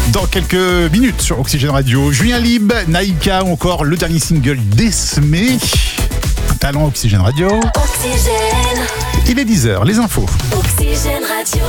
Dans quelques minutes sur Oxygène Radio, Julien Lib, Naïka ou encore le dernier single d'Esmé. Un talent Oxygène Radio. Oxygène. Il est 10h, les infos. Oxygène Radio.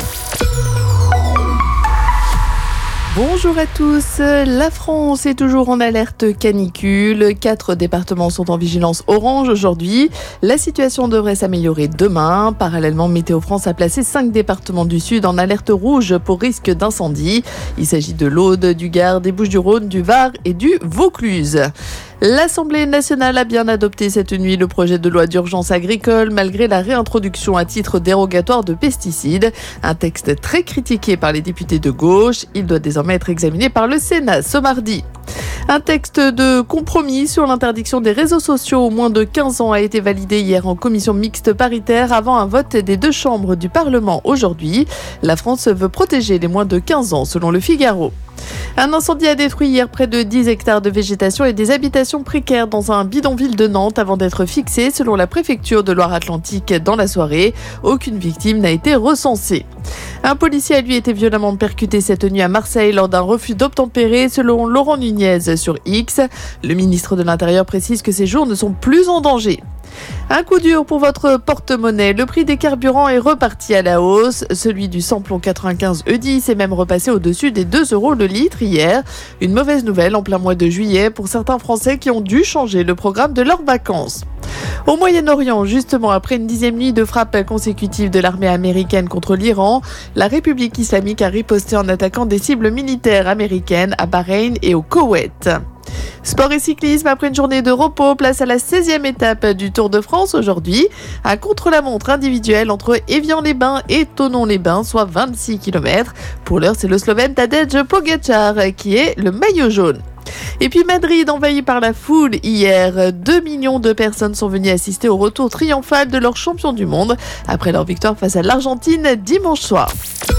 Bonjour à tous, la France est toujours en alerte canicule, 4 départements sont en vigilance orange aujourd'hui, la situation devrait s'améliorer demain. Parallèlement, Météo France a placé 5 départements du Sud en alerte rouge pour risque d'incendie. Il s'agit de l'Aude, du Gard, des Bouches-du-Rhône, du Var et du Vaucluse. L'Assemblée nationale a bien adopté cette nuit le projet de loi d'urgence agricole malgré la réintroduction à titre dérogatoire de pesticides. Un texte très critiqué par les députés de gauche. Il doit désormais être examiné par le Sénat ce mardi. Un texte de compromis sur l'interdiction des réseaux sociaux aux moins de 15 ans a été validé hier en commission mixte paritaire avant un vote des 2 chambres du Parlement aujourd'hui. La France veut protéger les moins de 15 ans selon le Figaro. Un incendie a détruit hier près de 10 hectares de végétation et des habitations précaires dans un bidonville de Nantes avant d'être fixé selon la préfecture de Loire-Atlantique dans la soirée. Aucune victime n'a été recensée. Un policier a lui été violemment percuté cette nuit à Marseille lors d'un refus d'obtempérer selon Laurent Nunez sur X. Le ministre de l'Intérieur précise que ces jours ne sont plus en danger. Un coup dur pour votre porte-monnaie. Le prix des carburants est reparti à la hausse. Celui du samplon 95 E10 est même repassé au-dessus des 2 € le litre hier. Une mauvaise nouvelle en plein mois de juillet pour certains Français qui ont dû changer le programme de leurs vacances. Au Moyen-Orient, justement, après une 10e nuit de frappes consécutives de l'armée américaine contre l'Iran, la République islamique a riposté en attaquant des cibles militaires américaines à Bahreïn et au Koweït. Sport et cyclisme, après une journée de repos, place à la 16e étape du Tour de France aujourd'hui. Un contre-la-montre individuel entre Évian-les-Bains et Thonon-les-Bains, soit 26 km. Pour l'heure, c'est le Slovène Tadej Pogačar qui est le maillot jaune. Et puis Madrid envahi par la foule hier. 2 millions de personnes sont venues assister au retour triomphal de leur champion du monde après leur victoire face à l'Argentine dimanche soir.